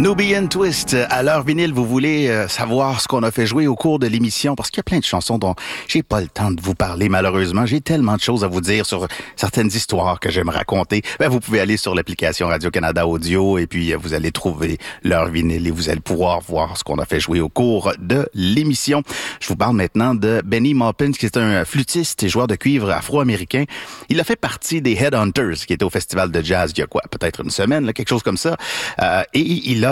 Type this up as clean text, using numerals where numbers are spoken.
Nubian Twist, à l'heure vinyle, vous voulez savoir ce qu'on a fait jouer au cours de l'émission, parce qu'il y a plein de chansons dont j'ai pas le temps de vous parler, malheureusement. J'ai tellement de choses à vous dire sur certaines histoires que j'aime raconter. Vous pouvez aller sur l'application Radio-Canada Audio et puis vous allez trouver l'heure vinyle et vous allez pouvoir voir ce qu'on a fait jouer au cours de l'émission. Je vous parle maintenant de Benny Maupin, qui est un flûtiste et joueur de cuivre afro-américain. Il a fait partie des Headhunters, qui était au Festival de Jazz il y a peut-être une semaine, là, quelque chose comme ça. Et il a